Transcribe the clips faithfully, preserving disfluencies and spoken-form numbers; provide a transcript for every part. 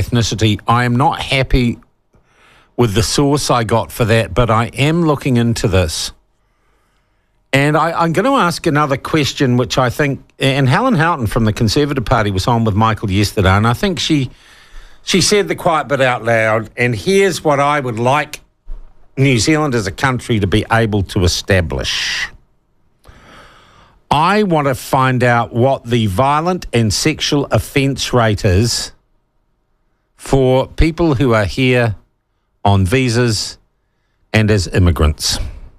ethnicity. I am not happy with the source I got for that, but I am looking into this. And I, I'm going to ask another question, which I think, and Helen Houghton from the Conservative Party was on with Michael yesterday, and I think she she said the quiet bit out loud, and here's what I would like New Zealand as a country to be able to establish. I want to find out what the violent and sexual offence rate is for people who are here on visas and as immigrants.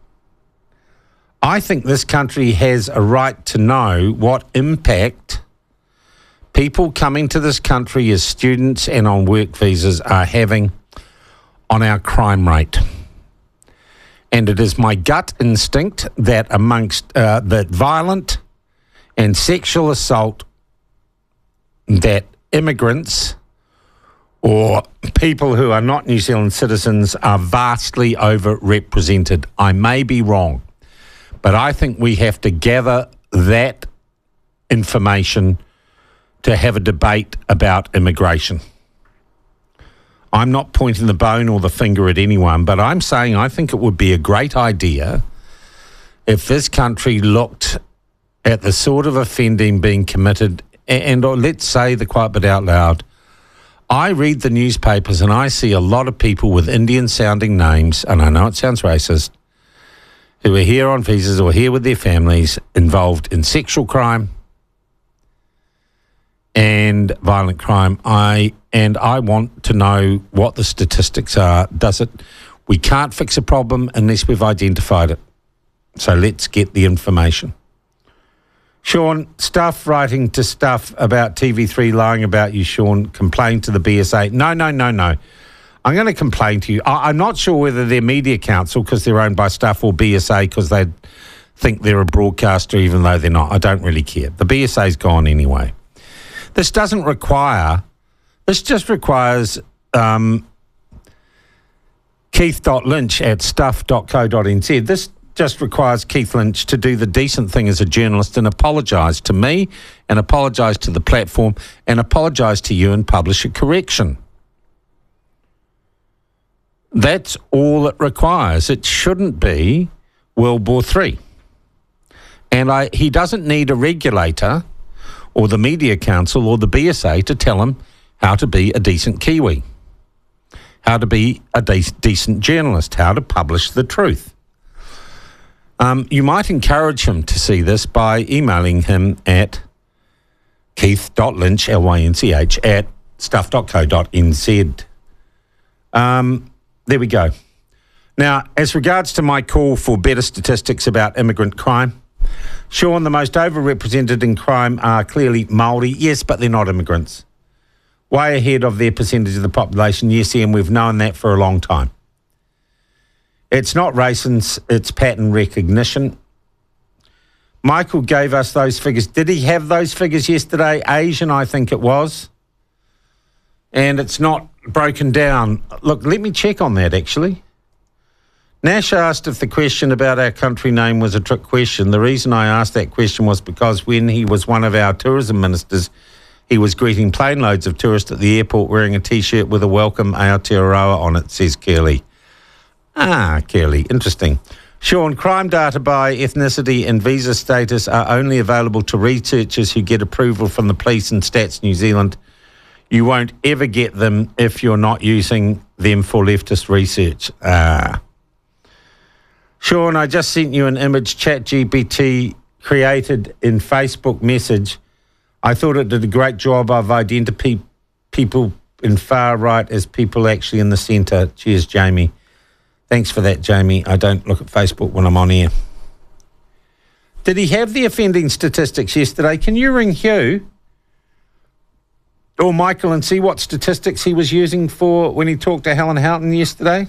I think this country has a right to know what impact people coming to this country as students and on work visas are having on our crime rate. And it is my gut instinct that amongst uh, that violent and sexual assault, that immigrants or people who are not New Zealand citizens are vastly overrepresented. I may be wrong, but I think we have to gather that information to have a debate about immigration. I'm not pointing the bone or the finger at anyone, but I'm saying I think it would be a great idea if this country looked at the sort of offending being committed, and, and let's say the quiet bit out loud, I read the newspapers and I see a lot of people with Indian-sounding names, and I know it sounds racist, who are here on visas or here with their families involved in sexual crime and violent crime. I and I want to know what the statistics are. Does it? We can't fix a problem unless we've identified it. So let's get the information. Sean, Stuff writing to Stuff about T V three lying about you, Sean. Complain to the B S A. No, no, no, no. I'm going to complain to you. I, I'm not sure whether they're media council because they're owned by Stuff or B S A because they think they're a broadcaster even though they're not. I don't really care. The B S A's gone anyway. This doesn't require, this just requires um, Keith.Lynch at stuff dot co dot n z. This just requires Keith Lynch to do the decent thing as a journalist and apologise to me and apologise to the platform and apologise to you and publish a correction. That's all it requires. It shouldn't be World War Three. And I, he doesn't need a regulator or the Media Council or the B S A to tell him how to be a decent Kiwi, how to be a de- decent journalist, how to publish the truth. Um, you might encourage him to see this by emailing him at Keith.Lynch, L Y N C H, at stuff dot co dot n z. Um, there we go. Now, as regards to my call for better statistics about immigrant crime, Sean, the most overrepresented in crime are clearly Māori. Yes, but they're not immigrants. Way ahead of their percentage of the population. Yes, and we've known that for a long time. It's not race, it's pattern recognition. Michael gave us those figures. Did he have those figures yesterday? Asian, I think it was. And it's not broken down. Look, let me check on that, actually. Nash asked if the question about our country name was a trick question. The reason I asked that question was because when he was one of our tourism ministers, he was greeting plane loads of tourists at the airport wearing a T-shirt with a welcome Aotearoa on it, says Curly. Ah, Curly, interesting. Sean, crime data by ethnicity and visa status are only available to researchers who get approval from the police and Stats New Zealand. You won't ever get them if you're not using them for leftist research. Ah. Sean, I just sent you an image ChatGPT created in Facebook message. I thought it did a great job of identifying people in far right as people actually in the centre. Cheers, Jamie. Thanks for that, Jamie. I don't look at Facebook when I'm on air. Did he have the offending statistics yesterday? Can you ring Hugh or Michael and see what statistics he was using for when he talked to Helen Houghton yesterday?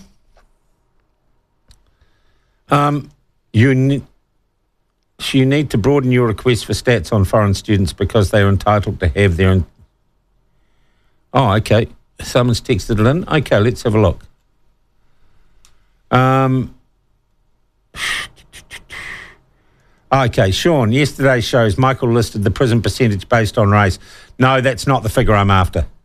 Um, you, ne- you need to broaden your request for stats on foreign students because they are entitled to have their own. Oh, okay. Someone's texted it in. Okay, let's have a look. Um, okay, Sean, yesterday's shows, Michael listed the prison percentage based on race. No, that's not the figure I'm after.